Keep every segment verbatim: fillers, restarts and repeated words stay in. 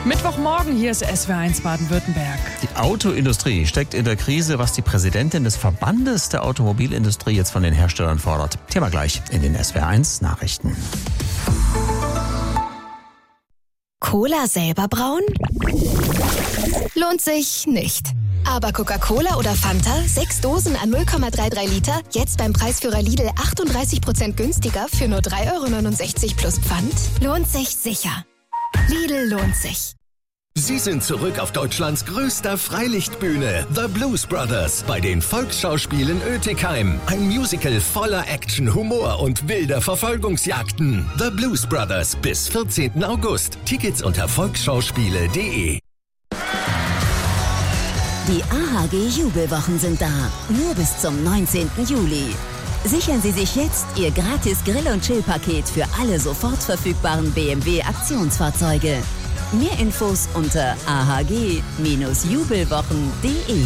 Mittwochmorgen, hier ist S W R eins Baden-Württemberg. Die Autoindustrie steckt in der Krise, was die Präsidentin des Verbandes der Automobilindustrie jetzt von den Herstellern fordert. Thema gleich in den S W R eins Nachrichten. Cola selber brauen? Lohnt sich nicht. Aber Coca-Cola oder Fanta, sechs Dosen an null Komma dreiunddreißig Liter, jetzt beim Preisführer Lidl achtunddreißig Prozent günstiger für nur drei Euro neunundsechzig plus Pfand? Lohnt sich sicher. Lidl lohnt sich. Sie sind zurück auf Deutschlands größter Freilichtbühne, The Blues Brothers, bei den Volksschauspielen Oetikheim. Ein Musical voller Action, Humor und wilder Verfolgungsjagden. The Blues Brothers bis vierzehnten August. Tickets unter volksschauspiele punkt de. Die A H G-Jubelwochen sind da, nur bis zum neunzehnten Juli. Sichern Sie sich jetzt Ihr gratis Grill- und Chill-Paket für alle sofort verfügbaren B M W-Aktionsfahrzeuge. Mehr Infos unter a h g Bindestrich jubelwochen punkt de.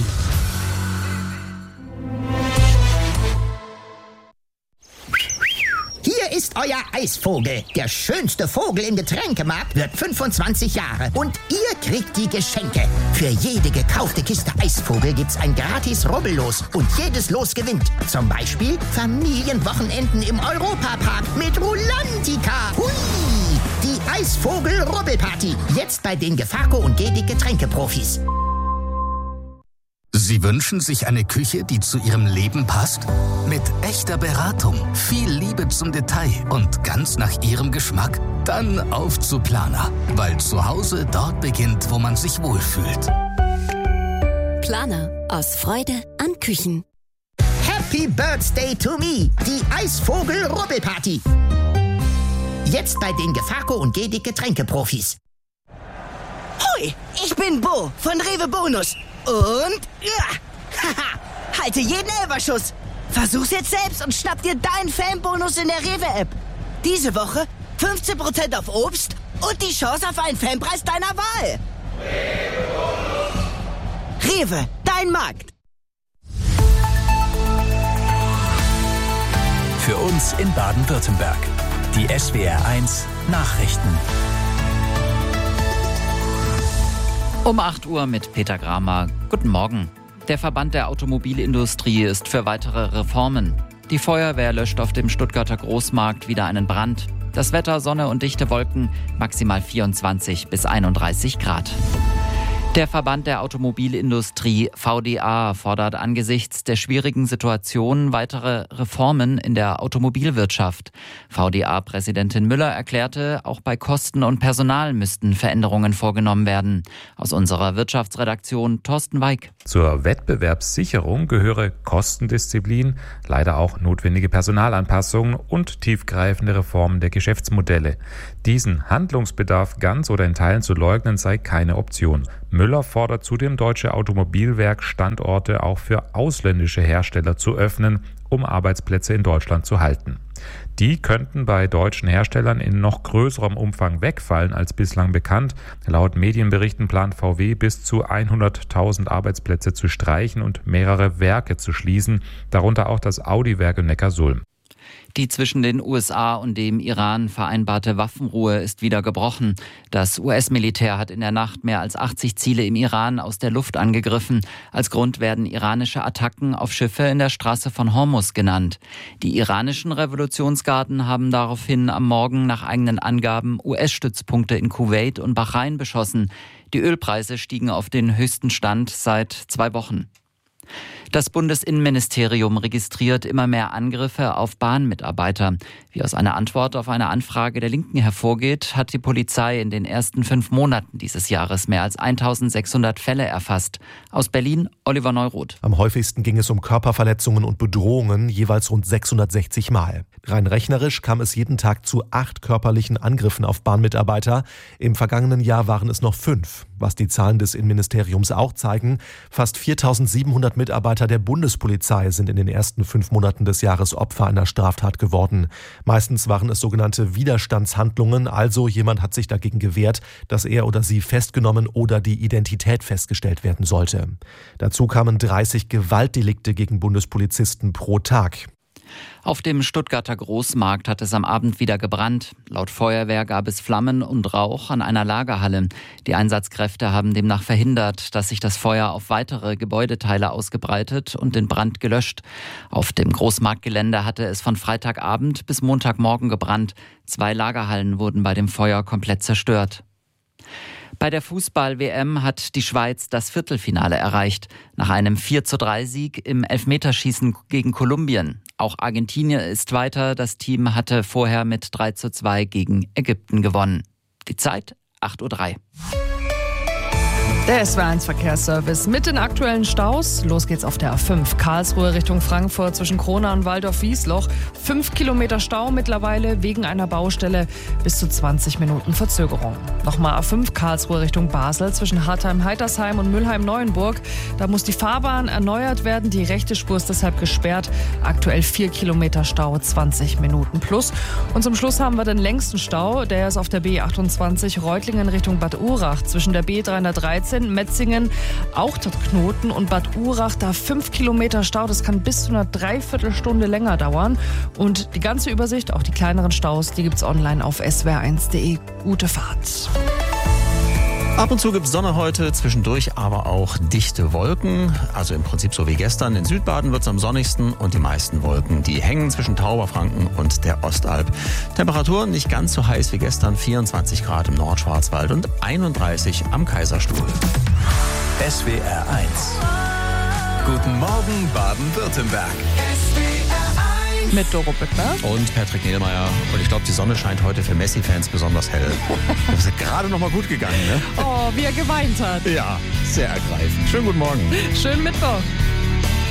Hier ist euer Eisvogel. Der schönste Vogel im Getränkemarkt wird fünfundzwanzig Jahre. Und ihr kriegt die Geschenke. Für jede gekaufte Kiste Eisvogel gibt's ein gratis Rubbellos. Und jedes Los gewinnt. Zum Beispiel Familienwochenenden im Europapark mit Rulantica. Hui! Die Eisvogel-Rubbelparty. Jetzt bei den Gefaco und Gedic Getränkeprofis. Sie wünschen sich eine Küche, die zu Ihrem Leben passt? Mit echter Beratung, viel Liebe zum Detail und ganz nach Ihrem Geschmack? Dann auf zu Planer, weil zu Hause dort beginnt, wo man sich wohlfühlt. Planer, aus Freude an Küchen. Happy Birthday to me, die Eisvogel-Rubbelparty. Jetzt bei den Gefaco und Gedic Getränkeprofis. Hoi, ich bin Bo von Rewe Bonus. Und, ja, haha, halte jeden Elferschuss. Versuch's jetzt selbst und schnapp dir deinen Fanbonus in der Rewe-App. Diese Woche fünfzehn Prozent auf Obst und die Chance auf einen Fanpreis deiner Wahl. Rewe, Rewe, dein Markt. Für uns in Baden-Württemberg. Die S W R eins Nachrichten. Um acht Uhr mit Peter Gramer. Guten Morgen. Der Verband der Automobilindustrie ist für weitere Reformen. Die Feuerwehr löscht auf dem Stuttgarter Großmarkt wieder einen Brand. Das Wetter, Sonne und dichte Wolken, maximal vierundzwanzig bis einunddreißig Grad. Der Verband der Automobilindustrie V D A fordert angesichts der schwierigen Situation weitere Reformen in der Automobilwirtschaft. V D A-Präsidentin Müller erklärte, auch bei Kosten und Personal müssten Veränderungen vorgenommen werden. Aus unserer Wirtschaftsredaktion Thorsten Weig. Zur Wettbewerbssicherung gehöre Kostendisziplin, leider auch notwendige Personalanpassungen und tiefgreifende Reformen der Geschäftsmodelle. Diesen Handlungsbedarf ganz oder in Teilen zu leugnen, sei keine Option. Müller fordert zudem Deutsche Automobilwerk, Standorte auch für ausländische Hersteller zu öffnen, um Arbeitsplätze in Deutschland zu halten. Die könnten bei deutschen Herstellern in noch größerem Umfang wegfallen als bislang bekannt. Laut Medienberichten plant V W bis zu hunderttausend Arbeitsplätze zu streichen und mehrere Werke zu schließen, darunter auch das Audi-Werk in Neckarsulm. Die zwischen den U S A und dem Iran vereinbarte Waffenruhe ist wieder gebrochen. Das U S-Militär hat in der Nacht mehr als achtzig Ziele im Iran aus der Luft angegriffen. Als Grund werden iranische Attacken auf Schiffe in der Straße von Hormuz genannt. Die iranischen Revolutionsgarden haben daraufhin am Morgen nach eigenen Angaben U S-Stützpunkte in Kuwait und Bahrain beschossen. Die Ölpreise stiegen auf den höchsten Stand seit zwei Wochen. Das Bundesinnenministerium registriert immer mehr Angriffe auf Bahnmitarbeiter. Wie aus einer Antwort auf eine Anfrage der Linken hervorgeht, hat die Polizei in den ersten fünf Monaten dieses Jahres mehr als eintausendsechshundert Fälle erfasst. Aus Berlin, Oliver Neuroth. Am häufigsten ging es um Körperverletzungen und Bedrohungen, jeweils rund sechshundertsechzig Mal. Rein rechnerisch kam es jeden Tag zu acht körperlichen Angriffen auf Bahnmitarbeiter. Im vergangenen Jahr waren es noch fünf. Was die Zahlen des Innenministeriums auch zeigen, fast viertausendsiebenhundert Mitarbeiter der Bundespolizei sind in den ersten fünf Monaten des Jahres Opfer einer Straftat geworden. Meistens waren es sogenannte Widerstandshandlungen, also jemand hat sich dagegen gewehrt, dass er oder sie festgenommen oder die Identität festgestellt werden sollte. Dazu kamen dreißig Gewaltdelikte gegen Bundespolizisten pro Tag. Auf dem Stuttgarter Großmarkt hat es am Abend wieder gebrannt. Laut Feuerwehr gab es Flammen und Rauch an einer Lagerhalle. Die Einsatzkräfte haben demnach verhindert, dass sich das Feuer auf weitere Gebäudeteile ausgebreitet und den Brand gelöscht. Auf dem Großmarktgelände hatte es von Freitagabend bis Montagmorgen gebrannt. Zwei Lagerhallen wurden bei dem Feuer komplett zerstört. Bei der Fußball-W M hat die Schweiz das Viertelfinale erreicht. Nach einem vier zu drei Sieg im Elfmeterschießen gegen Kolumbien. Auch Argentinien ist weiter. Das Team hatte vorher mit drei zu zwei gegen Ägypten gewonnen. Die Zeit acht Uhr drei. Der S W R eins Verkehrsservice mit den aktuellen Staus. Los geht's auf der A fünf. Karlsruhe Richtung Frankfurt zwischen Krona und Waldorf-Wiesloch. Fünf Kilometer Stau mittlerweile wegen einer Baustelle. Bis zu zwanzig Minuten Verzögerung. Nochmal A fünf Karlsruhe Richtung Basel zwischen Hartheim-Heitersheim und Mülheim-Neuenburg. Da muss die Fahrbahn erneuert werden. Die rechte Spur ist deshalb gesperrt. Aktuell vier Kilometer Stau, zwanzig Minuten plus. Und zum Schluss haben wir den längsten Stau. Der ist auf der B achtundzwanzig Reutlingen Richtung Bad Urach zwischen der B dreihundertdreizehn Metzingen, auch dort Knoten und Bad Urach, da fünf Kilometer Stau. Das kann bis zu einer Dreiviertelstunde länger dauern. Und die ganze Übersicht, auch die kleineren Staus, die gibt's online auf s w r eins punkt d e. Gute Fahrt. Ab und zu gibt es Sonne heute, zwischendurch aber auch dichte Wolken. Also im Prinzip so wie gestern. In Südbaden wird es am sonnigsten und die meisten Wolken, die hängen zwischen Tauberfranken und der Ostalb. Temperaturen nicht ganz so heiß wie gestern, vierundzwanzig Grad im Nordschwarzwald und einunddreißig am Kaiserstuhl. S W R eins. Guten Morgen Baden-Württemberg. Mit Doro Büttner und Patrick Nielmeier. Und ich glaube, die Sonne scheint heute für Messi-Fans besonders hell. Das ist gerade noch mal gut gegangen, ne? Oh, wie er geweint hat. Ja, sehr ergreifend. Schönen guten Morgen. Schönen Mittwoch.